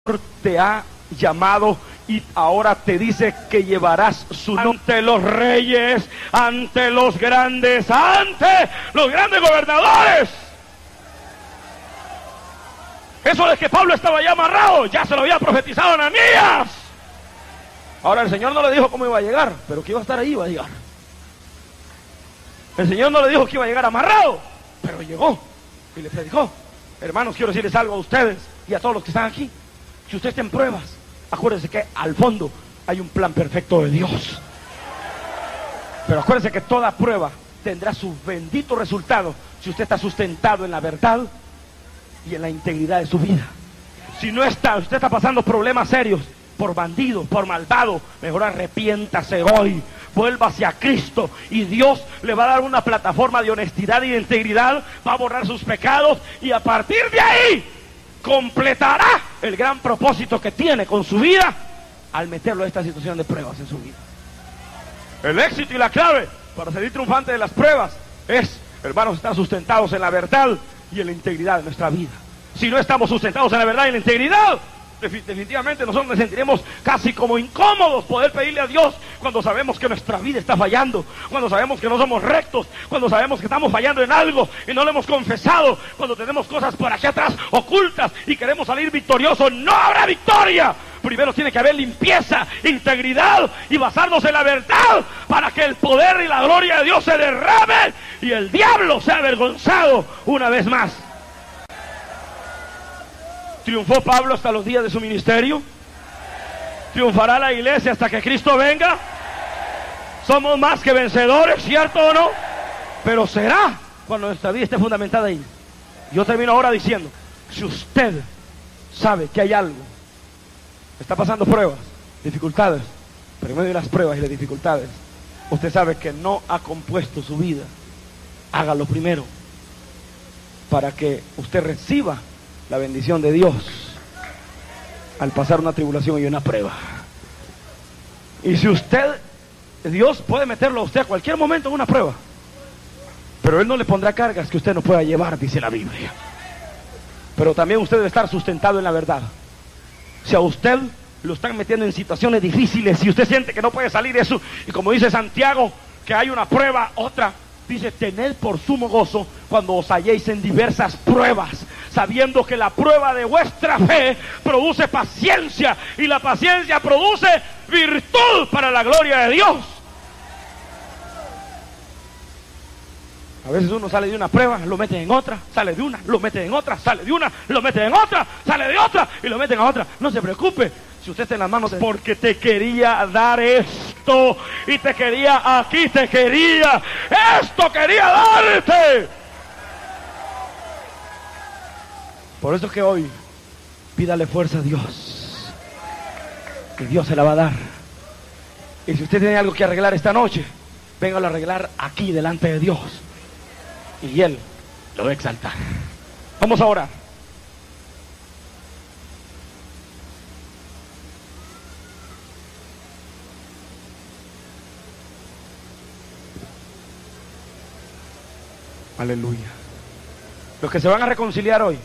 te ha llamado y ahora te dice que llevarás su nombre ante los reyes, ante los grandes gobernadores. Eso de que Pablo estaba ya amarrado, ya se lo había profetizado Ananías. Ahora el Señor no le dijo cómo iba a llegar, pero que iba a estar ahí, iba a llegar. El Señor no le dijo que iba a llegar amarrado, pero llegó y le predicó. Hermanos, quiero decirles algo a ustedes y a todos los que están aquí. Si usted está en pruebas, acuérdense que al fondo hay un plan perfecto de Dios. Pero acuérdense que toda prueba tendrá su bendito resultado si usted está sustentado en la verdad y en la integridad de su vida. Si no está, usted está pasando problemas serios por bandido, por malvado, mejor arrepiéntase hoy, vuelva hacia Cristo y Dios le va a dar una plataforma de honestidad y de integridad, va a borrar sus pecados y a partir de ahí completará el gran propósito que tiene con su vida al meterlo a esta situación de pruebas en su vida. El éxito y la clave para salir triunfante de las pruebas es, hermanos, estar sustentados en la verdad y en la integridad de nuestra vida. Si no estamos sustentados en la verdad y en la integridad, definitivamente nosotros nos sentiremos casi como incómodos poder pedirle a Dios cuando sabemos que nuestra vida está fallando, cuando sabemos que no somos rectos, cuando sabemos que estamos fallando en algo y no lo hemos confesado, cuando tenemos cosas por aquí atrás ocultas y queremos salir victoriosos. No habrá victoria. Primero tiene que haber limpieza, integridad y basarnos en la verdad para que el poder y la gloria de Dios se derramen y el diablo sea avergonzado una vez más. ¿Triunfó Pablo hasta los días de su ministerio? ¿Triunfará la iglesia hasta que Cristo venga? Somos más que vencedores, ¿cierto o no? Pero será cuando nuestra vida esté fundamentada ahí. Yo termino ahora diciendo, si usted sabe que hay algo, está pasando pruebas, dificultades, pero en medio de las pruebas y las dificultades, usted sabe que no ha compuesto su vida, hágalo primero, para que usted reciba la bendición de Dios al pasar una tribulación y una prueba. Y si usted, Dios puede meterlo a usted a cualquier momento en una prueba, pero Él no le pondrá cargas que usted no pueda llevar, dice la Biblia. Pero también usted debe estar sustentado en la verdad. Si a usted lo están metiendo en situaciones difíciles, si usted siente que no puede salir de eso, y como dice Santiago, que hay una prueba, otra, dice, tened por sumo gozo cuando os halléis en diversas pruebas, sabiendo que la prueba de vuestra fe produce paciencia, y la paciencia produce virtud para la gloria de Dios. A veces uno sale de una prueba, lo meten en otra, sale de una, lo meten en otra, sale de una, lo meten en otra, sale de otra y lo meten a otra. No se preocupe, si usted está en las manos, porque te quería dar esto y te quería aquí, te quería, esto quería darte. Por eso que hoy pídale fuerza a Dios y Dios se la va a dar. Y si usted tiene algo que arreglar esta noche, véngalo a arreglar aquí delante de Dios y Él lo va a exaltar. Vamos a orar. Aleluya. Los que se van a reconciliar hoy,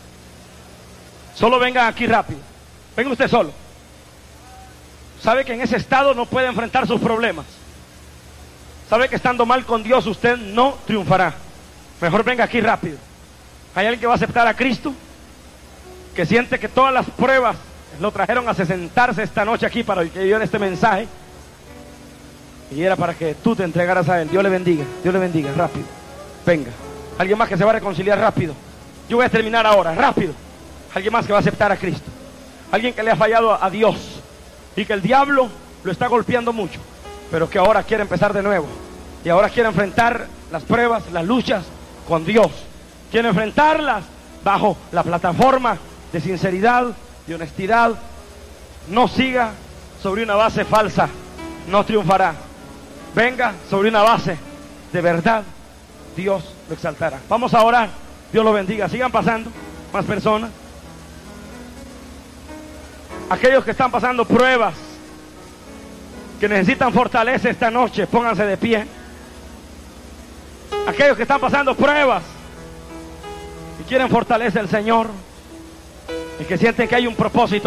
solo vengan aquí rápido. Venga usted solo. Sabe que en ese estado no puede enfrentar sus problemas. Sabe que estando mal con Dios usted no triunfará. Mejor venga aquí rápido. ¿Hay alguien que va a aceptar a Cristo? Que siente que todas las pruebas lo trajeron a sentarse esta noche aquí para que diera este mensaje. Y era para que tú te entregaras a Él. Dios le bendiga, rápido. Venga. Alguien más que se va a reconciliar rápido. Yo voy a terminar ahora, rápido. Alguien más que va a aceptar a Cristo. Alguien que le ha fallado a Dios y que el diablo lo está golpeando mucho, pero que ahora quiere empezar de nuevo. Y ahora quiere enfrentar las pruebas, las luchas con Dios. Quiere enfrentarlas bajo la plataforma de sinceridad, de honestidad. No siga sobre una base falsa, no triunfará. Venga sobre una base de verdad, Dios lo exaltará. Vamos a orar, Dios lo bendiga. Sigan pasando más personas. Aquellos que están pasando pruebas, que necesitan fortaleza esta noche, pónganse de pie. Aquellos que están pasando pruebas y quieren fortaleza del Señor, y que sienten que hay un propósito